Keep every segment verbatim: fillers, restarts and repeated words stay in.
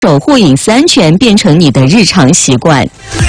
守护隐私安全变成你的日常习惯。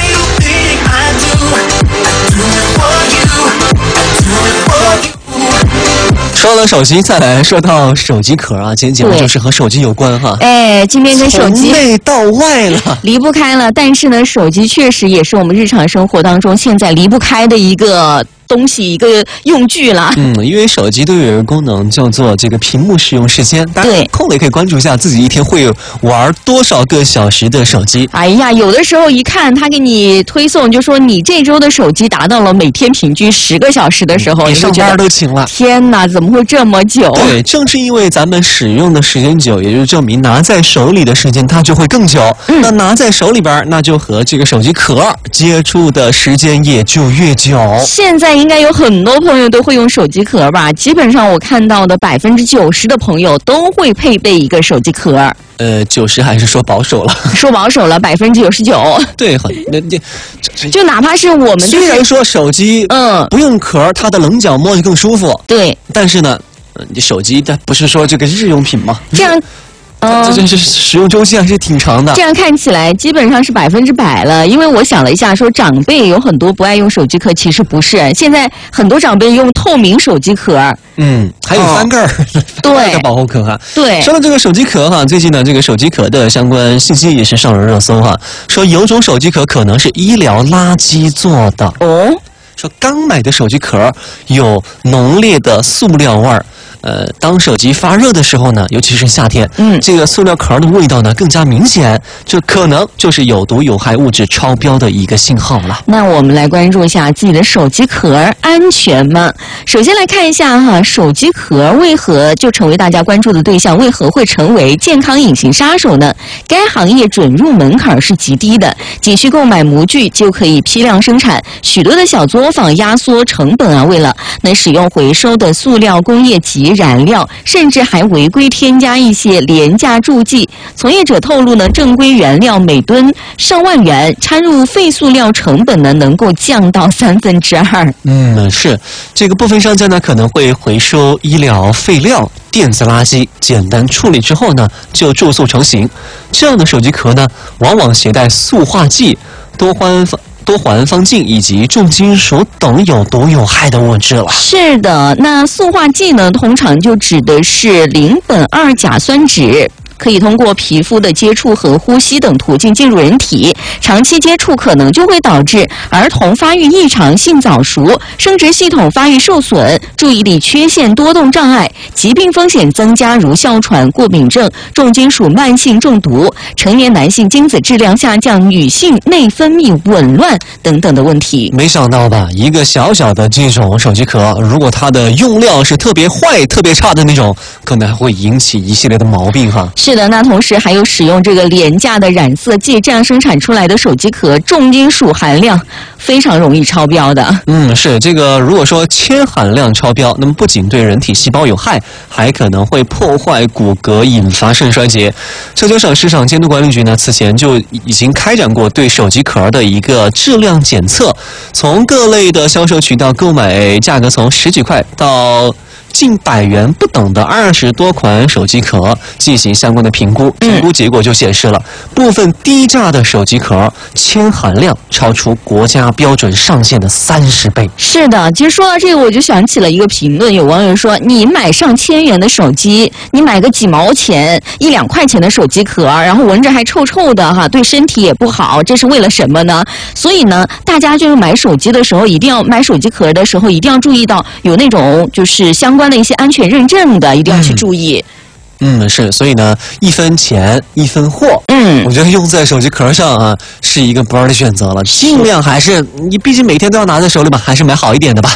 说了手机，再来说到手机壳啊，今天节目就是和手机有关哈。 哎，今天跟手机从内到外了， 离不开了。但是呢，手机确实也是我们日常生活当中现在离不开的一个东西，一个用具了。 嗯，因为手机都有一个功能叫做这个屏幕使用时间，大家空了也可以关注一下自己一天会玩多少个小时的手机。 哎呀，有的时候一看他给你推送，就说你这周的手机达到了每天平均十个小时的时候， 比上班都勤了。 天哪，怎么会这么久？ 对，正是因为咱们使用的时间久，也就证明拿在手里的时间它就会更久。嗯、那拿在手里边，那就和这个手机壳接触的时间也就越久。 现在应该有很多朋友都会用手机壳吧？基本上我看到的百分之九十的朋友都会配备一个手机壳。 呃，九十还是说保守了？ 说保守了，百分之九十九。 对，很那那， 就哪怕是我们、就是、 虽然说手机嗯不用壳，它的棱角摸着更舒服。 对， 但是呢，你手机它不是说这个日用品吗？ 这样。 嗯，这真是使用周期还是挺长的。 这样看起来基本上是百分之百了，因为我想了一下，说长辈有很多不爱用手机壳，其实不是。现在很多长辈用透明手机壳， 嗯，还有翻盖儿，哦、 对， 的保护壳哈。 对， 说到这个手机壳哈，最近呢，这个手机壳的相关信息也是上了热搜哈，说有种手机壳可能是医疗垃圾做的哦。 说刚买的手机壳有浓烈的塑料味儿。呃，当手机发热的时候呢，尤其是夏天，嗯，这个塑料壳的味道呢更加明显，这可能就是有毒有害物质超标的一个信号了。 那我们来关注一下自己的手机壳安全吗？首先来看一下哈，手机壳为何就成为大家关注的对象？为何会成为健康隐形杀手呢？该行业准入门槛是极低的，仅需购买模具就可以批量生产。许多的小作坊压缩成本啊，为了能使用回收的塑料工业级燃料，甚至还违规添加一些廉价助剂。从业者透露呢，正规原料每吨上万元，掺入废塑料成本呢能够降到三分之二。 嗯，是这个部分商家呢可能会回收医疗废料、电子垃圾，简单处理之后呢就注塑成型。这样的手机壳呢，往往携带塑化剂、多环芳。多环芳烃以及重金属等有毒有害的物质了。 是的，那塑化剂呢，通常就指的是邻苯二甲酸酯。可以通过皮肤的接触和呼吸等途径进入人体，长期接触可能就会导致儿童发育异常、性早熟、生殖系统发育受损、注意力缺陷、多动障碍，疾病风险增加，如哮喘、过敏症、重金属慢性中毒、成年男性精子质量下降、女性内分泌紊乱等等的问题。 没想到吧，一个小小的这种手机壳，如果它的用料是特别坏、特别差的那种，可能还会引起一系列的毛病哈。 是的，那同时还有使用这个廉价的染色剂，这样生产出来的手机壳重金属含量非常容易超标的。 嗯，是这个。如果说铅含量超标，那么不仅对人体细胞有害，还可能会破坏骨骼，引发肾衰竭。浙江省市场监督管理局呢，此前就已经开展过对手机壳的一个质量检测，从各类的销售渠道购买价格从十几块到近百元不等的二十多款手机壳进行相关的评估，评估结果就显示了、嗯、部分低价的手机壳铅含量超出国家标准上限的三十倍。 是的，其实说到这个，我就想起了一个评论，有网友说，你买上千元的手机，你买个几毛钱、一两块钱的手机壳，然后闻着还臭臭的哈，对身体也不好，这是为了什么呢？所以呢，大家就是买手机的时候，一定要买手机壳的时候，一定要注意到有那种就是相关的一些安全认证的，一定要去注意。 嗯，嗯是，所以呢，一分钱一分货。嗯，我觉得用在手机壳上啊，是一个不二的选择了。尽量还是你，毕竟每天都要拿在手里吧，还是买好一点的吧。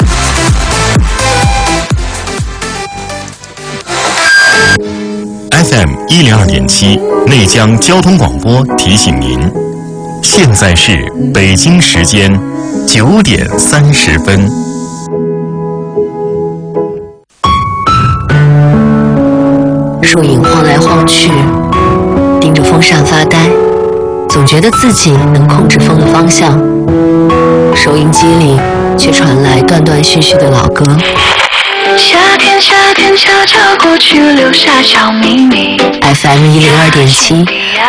F M 一零二点七，内江交通广播提醒您，现在是北京时间九点三十分。 树影晃来晃去，盯着风扇发呆，总觉得自己能控制风的方向。收音机里却传来断断续续的老歌。夏天，夏天。 F M 一零二点七，